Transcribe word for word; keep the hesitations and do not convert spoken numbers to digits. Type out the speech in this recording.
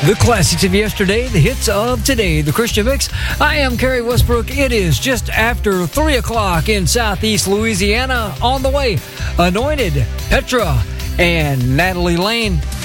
The classics of yesterday, the hits of today, the Christian Mix. I am Kerry Westbrook. It is just after three o'clock in southeast Louisiana. On the way, Anointed, Petra, and Natalie Lane.